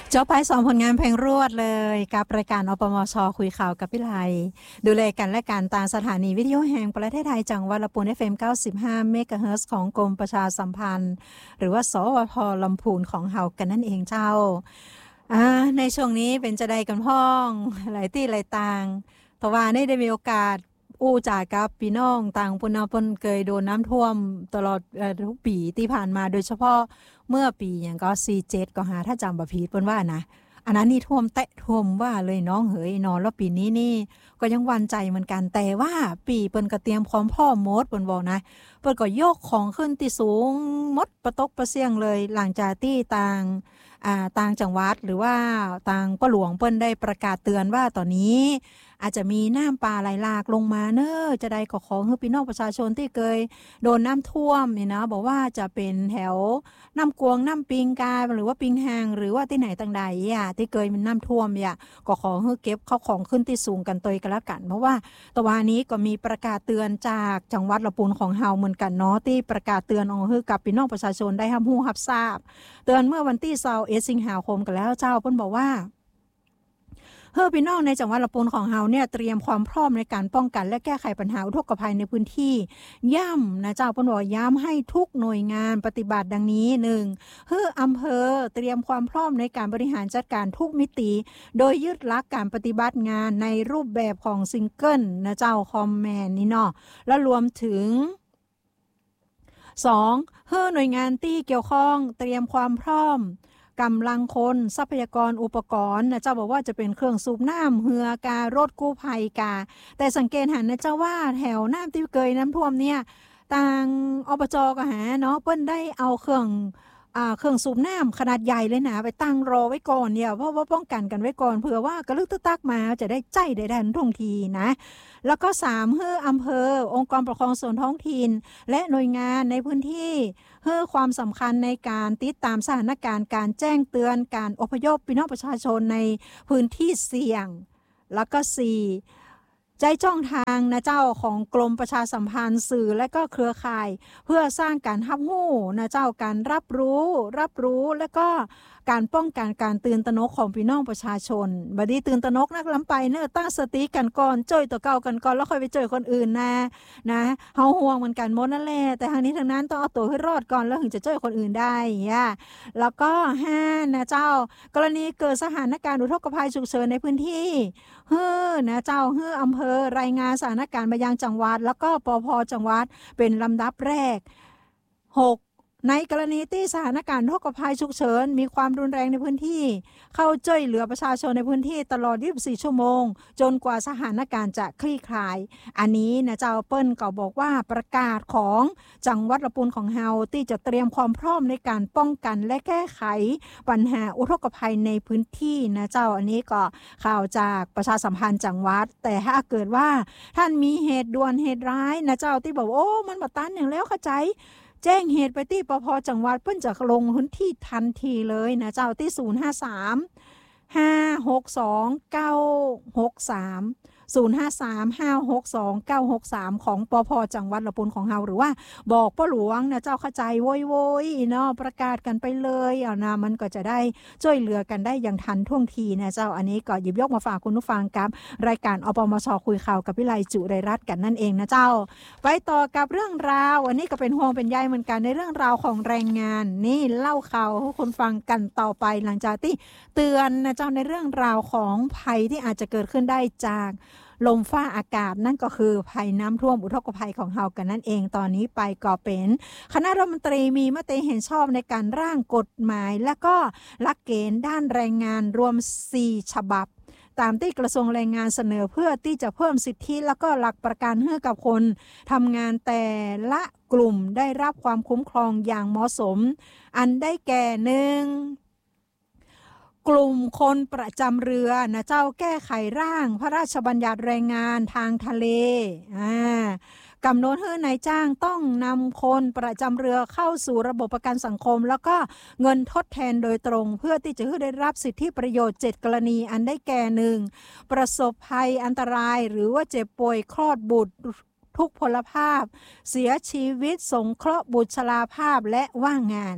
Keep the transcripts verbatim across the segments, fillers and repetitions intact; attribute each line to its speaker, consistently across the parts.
Speaker 1: จบไปสองผลงานเพลงรวดเลยกับรายการอปมชคุยข่าวกับพี่ไลดูแลกันและการตามสถานีวิทยุแห่งประเทศไทยจังหวัดลำพูน เอฟ เอ็ม เก้าสิบห้า เมกะเฮิรตซ์ของกรมประชาสัมพันธ์หรือว่าสวพลำพูนของเฮากันนั่นเองเจ้าอ่าในช่วงนี้เป็นจะได้กันพ้องหลายที่หลายต่างเพราะว่าได้ได้มีโอกาสอู้จากกับพี่น้องต่างปุณณพลเคยโดนน้ำท่วมตลอดทุกปีที่ผ่านมาโดยเฉพาะเมื่อปีอย่างก็สี่สิบเจ็ดก็หาถ้าจำบ่ผิดเพิ่นว่านะอันนั้นนี่ท่วมแตะท่วมว่าเลยน้องเหยนอนแล้วปีนี้นี่ก็ยังหวั่นใจเหมือนกันแต่ว่าปีเปิ้นก็เตรียมพร้อมพ่อมดเปิ้นบอกนะเปิ้นก็ยกของขึ้นที่สูงมดประตกประเสียงเลยหลังจากที่ต่างอ่าต่างจังหวัดหรือว่าต่างป้าหลวงเปิ้นได้ประกาศเตือนว่าตอนนี้อาจจะมีน้ำป่าไหลหลากลงมาเนอะจะได้ขอของให้พี่น้องประชาชนที่เคยโดนน้ำท่วมเนี่ยนะบอกว่าจะเป็นแถวน้ำกวงน้ำปิงกาหรือว่าปิงแหงหรือว่าที่ไหนต่างใดอ่ะที่เคยมีน้ำท่วมอ่ะก็ขอให้เก็บเข้าของขึ้นที่สูงกันตัวกันแล้วกันเพราะว่าตะวันนี้ก็มีประกาศเตือนจากจังหวัดลำพูนของเฮาเหมือนกันเนาะที่ประกาศเตือนออกให้กับพี่น้องประชาชนได้รับรู้รับทราบเตือนเมื่อวันที่ยี่สิบเอ็ดสิงหาคมกันแล้วเจ้าเพิ่นบอกว่าเฮ้อพี่น้องในจังหวัดลำพูนของเฮาเนี่ยเตรียมความพร้อมในการป้องกันและแก้ไขปัญหาอุทกภัยในพื้นที่ย่ำนะเจ้าเพิ่นบอกย้ำให้ทุกหน่วยงานปฏิบัติดังนี้หนึ่งเฮ้ออำเภอเตรียมความพร้อมในการบริหารจัดการทุกมิติโดยยึดหลักการปฏิบัติงานในรูปแบบของซิงเกิลนะเจ้าคอมแมนนี่เนาะและรวมถึงสองเฮ้อหน่วยงานที่เกี่ยวข้องเตรียมความพร้อมกำลังคนทรัพยากรอุปกรณ์นะเจ้าบอกว่าจะเป็นเครื่องสูบน้ำเหือการถกู้ภัยกาแต่สังเกตหันนะเจ้าว่าแถวน้ำที่เกยน้ำท่วมเนี่ยต่างอบจก็หาเนาะเปิ้นได้เอาเครื่องอ่าเครื่องสูบน้ำขนาดใหญ่เลยนะไปตั้งรอไว้ก่อนเนี่ยเพราะว่าป้องกันกันไว้ก่อนเผื่อว่ากระลึกตึกตักมาจะได้ใจได้ทันท่วงทีนะแล้วก็สามเฮ้ออำเภอองค์กรปกครองส่วนท้องถิ่นและหน่วยงานในพื้นที่เพื่อความสำคัญในการติดตามสถานการณ์การแจ้งเตือนการอพยพพี่น้องประชาชนในพื้นที่เสี่ยงแล้วก็สี่ใจจ้องทางนะเจ้าของกรมประชาสัมพันธ์สื่อและก็เครือข่ายเพื่อสร้างการรับรู้นะเจ้าการรับรู้รับรู้และก็การป้องกันการตื่นตระหนกของพี่น้องประชาชนบัดนี้ตื่นตระหนกนักล้ำไปเนอะตั้งสติกันก่อนจ้อยตัวเก่ากันก่อนแล้วค่อยไปเจอคนอื่นนะนะเฮาห่วงเหมือนกันหมดนั่นแหละแต่ทางนี้ทางนั้นต้องเอาตัวให้รอดก่อนแล้วถึงจะเจอคนอื่นได้อ่ะแล้วก็ห้านะเจ้ากรณีเกิดสถานการณ์อุทกภัยฉุกเฉินในพื้นที่เฮ้อนะเจ้าเฮ้ออำเภอรายงานสถานการณ์ไปยังจังหวัดแล้วก็ปภจังหวัดเป็นลำดับแรกหกในกรณีที่สถานการณ์อุทกภัยฉุกเฉินมีความรุนแรงในพื้นที่เข้าช่วยเหลือประชาชนในพื้นที่ตลอดยี่สิบสี่ชั่วโมงจนกว่าสถานการณ์จะคลี่คลายอันนี้นะเจ้าเปิ้ลก็บอกว่าประกาศของจังหวัดลำพูนของเฮาที่จะเตรียมความพร้อมในการป้องกันและแก้ไขปัญหาอุทกภัยในพื้นที่นะเจ้าอันนี้ก็ข่าวจากประชาสัมพันธ์จังหวัดแต่ถ้าเกิดว่าท่านมีเหตุด่วนเหตุร้ายนะเจ้าที่บอกโอ้มันบ่ตันอย่างแล้วเข้าใจแจ้งเหตุไปที่ปภจังหวัดเพิ่นจะลงพื้นที่ทันทีเลยนะเจ้าที่ศูนย์ ห้า สาม ห้า หก สอง เก้า หก สาม ศูนย์ ห้า สาม ห้า หก สอง เก้า หก สามของปภจังหวัดลำพูนของเฮาหรือว่าบอกป้าหลวงนะเจ้าเข้าใจโวยๆเนาะประกาศกันไปเลยเอานะมันก็จะได้ช่วยเหลือกันได้อย่างทันท่วงทีนะเจ้าอันนี้ก็หยิบยกมาฝากคุณผู้ฟังกับรายการอปมชคุยข่าวกับวิไลจุไรรัตน์กันนั่นเองนะเจ้าไปต่อกับเรื่องราวอันนี้ก็เป็นห่วงเป็นใยเหมือนกันในเรื่องราวของแรงงานนี่เล่าข่าวให้คนฟังกันต่อไปหลังจากที่เตือนนะเจ้าในเรื่องราวของภัยที่อาจจะเกิดขึ้นได้จากลมฟ้าอากาศนั่นก็คือภัยน้ำท่วมอุทกภัยของเฮากันนั่นเองตอนนี้ไปก็เป็นคณะรัฐมนตรีมีมติเห็นชอบในการร่างกฎหมายและก็หลักเกณฑ์ด้านแรงงานรวมสี่ฉบับตามที่กระทรวงแรงงานเสนอเพื่อที่จะเพิ่มสิทธิและก็หลักประกันให้กับคนทำงานแต่ละกลุ่มได้รับความคุ้มครองอย่างเหมาะสมอันได้แก่หนึ่งกลุ่มคนประจำเรือนะเจ้าแก้ไขร่างพระราชบัญญัติแรงงานทางทะเลอ่ากำหนดให้นายจ้างต้องนำคนประจำเรือเข้าสู่ระบบประกันสังคมแล้วก็เงินทดแทนโดยตรงเพื่อที่จะให้ได้รับสิทธิประโยชน์เจ็ดกรณีอันได้แก่หนึ่งประสบภัยอันตรายหรือว่าเจ็บป่วยคลอดบุตรทุกพลภาพเสียชีวิตสงเคราะห์บุตรชราภาพและว่างงาน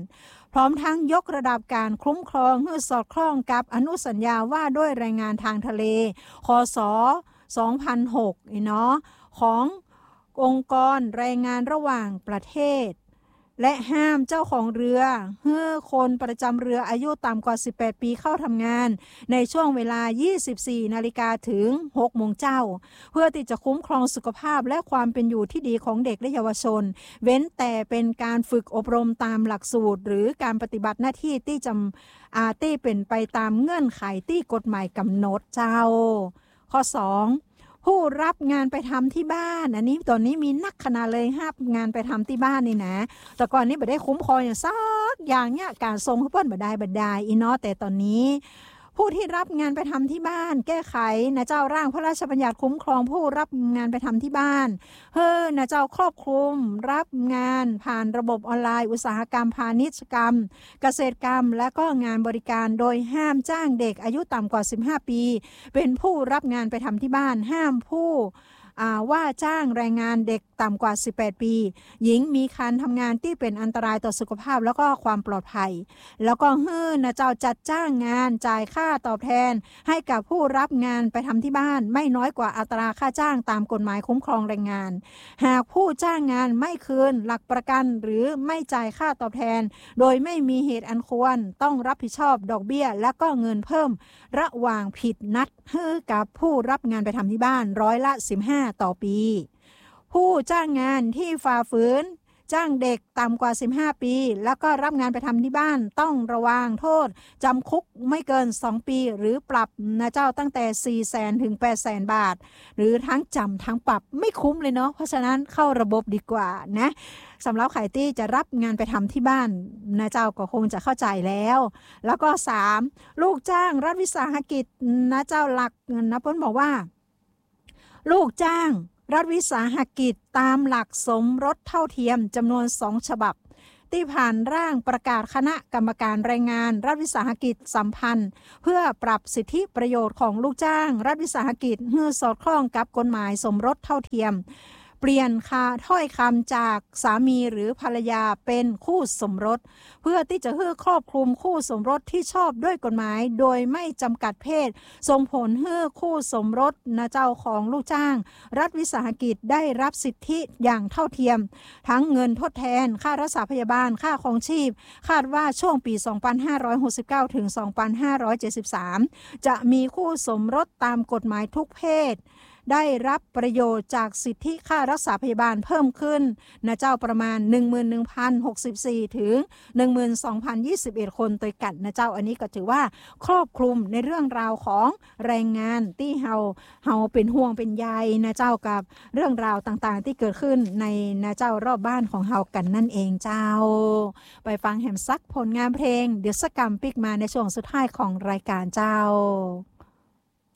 Speaker 1: พร้อมทั้งยกระดับการคุ้มครองให้สอดคล้องกับอนุสัญญาว่าด้วยแรงงานทางทะเลคศสองพันหกเนาะขององค์กรแรงงานระหว่างประเทศและห้ามเจ้าของเรือให้คนประจำเรืออายุต่ำกว่าสิบแปดปีเข้าทำงานในช่วงเวลา ยี่สิบสี่นาฬิกาถึง หกโมงเช้าเพื่อที่จะคุ้มครองสุขภาพและความเป็นอยู่ที่ดีของเด็กและเยาวชนเว้นแต่เป็นการฝึกอบรมตามหลักสูตรหรือการปฏิบัติหน้าที่ที่จำอาที่เป็นไปตามเงื่อนไขที่กฎหมายกำหนดเจ้าข้อสองผู้รับงานไปทำที่บ้านอันนี้ตอนนี้มีนักขนาดเลยห้างานไปทำที่บ้านนี่นะแต่ก่อนนี้ไม่ได้คุ้มครองอย่างซักอย่างเนี่ยการทรงเพื่อนบ่ได้บ่ได้อีเนาะแต่ตอนนี้ผู้ที่รับงานไปทำที่บ้านแก้ไขนะเจ้าร่างพระราชบัญญัติคุ้มครองผู้รับงานไปทำที่บ้านเฮ้อนะเจ้าครอบคลุมรับงานผ่านระบบออนไลน์อุตสาหกรรมพาณิชยกรรมเกษตรกรรมและก็งานบริการโดยห้ามจ้างเด็กอายุต่ำกว่าสิบห้าปีเป็นผู้รับงานไปทำที่บ้านห้ามผู้ว่าจ้างแรงงานเด็กต่ำกว่าสิบแปดปีหญิงมีการทำงานที่เป็นอันตรายต่อสุขภาพแล้วก็ความปลอดภัยแล้วก็เฮ้อนะเจ้าจัดจ้างงานจ่ายค่าตอบแทนให้กับผู้รับงานไปทำที่บ้านไม่น้อยกว่าอัตราค่าจ้างตามกฎหมายคุ้มครองแรงงานหากผู้จ้างงานไม่คืนหลักประกันหรือไม่จ่ายค่าตอบแทนโดยไม่มีเหตุอันควรต้องรับผิดชอบดอกเบี้ยและก็เงินเพิ่มระหว่างผิดนัดให้กับผู้รับงานไปทำที่บ้านร้อยละสิบห้าต่อปีผู้จ้างงานที่ฝ่าฝืนจ้างเด็กต่ำกว่าสิบห้าปีแล้วก็รับงานไปทำที่บ้านต้องระวังโทษจำคุกไม่เกินสองปีหรือปรับนะเจ้าตั้งแต่ สี่แสน ถึง แปดแสน บาทหรือทั้งจำทั้งปรับไม่คุ้มเลยเนาะเพราะฉะนั้นเข้าระบบดีกว่านะสำหรับใครที่จะรับงานไปทำที่บ้านนะเจ้าก็คงจะเข้าใจแล้วแล้วก็สามลูกจ้างรัฐวิสาหกิจนะเจ้าหลักนะเพิ่นบอกว่าลูกจ้างรัฐวิสาหกิจตามหลักสมรสเท่าเทียมจำนวนสองฉบับที่ผ่านร่างประกาศคณะกรรมการแรงงานรัฐวิสาหกิจสัมพันธ์เพื่อปรับสิทธิประโยชน์ของลูกจ้างรัฐวิสาหกิจให้สอดคล้องกับกฎหมายสมรสเท่าเทียมเปลี่ยนค่าถ้อยคำจากสามีหรือภรรยาเป็นคู่สมรสเพื่อที่จะให้ครอบคลุมคู่สมรสที่ชอบด้วยกฎหมายโดยไม่จำกัดเพศส่งผลให้คู่สมรสนะเจ้าของลูกจ้างรัฐวิสาหกิจได้รับสิทธิอย่างเท่าเทียมทั้งเงินทดแทนค่ารักษาพยาบาลค่าครองชีพคาดว่าช่วงปีสองพันห้าร้อยหกสิบเก้าถึงสองพันห้าร้อยเจ็ดสิบสามจะมีคู่สมรสตามกฎหมายทุกเพศได้รับประโยชน์จากสิทธิค่ารักษาพยาบาลเพิ่มขึ้นนะเจ้าประมาณ หนึ่งหมื่นหนึ่งพันหกสิบสี่ ถึง หนึ่งหมื่นสองพันยี่สิบเอ็ด คนโดยกันนะเจ้าอันนี้ก็ถือว่าครอบคลุมในเรื่องราวของแรงงานที่เฮาเฮาเป็นห่วงเป็นใยนะเจ้ากับเรื่องราวต่างๆที่เกิดขึ้นในนะเจ้ารอบบ้านของเฮากันนั่นเองเจ้าไปฟังแฮมซักผลงานเพลงเดี๋ยวสักกรรมปิกมาในช่วงสุดท้ายของรายการเจ้า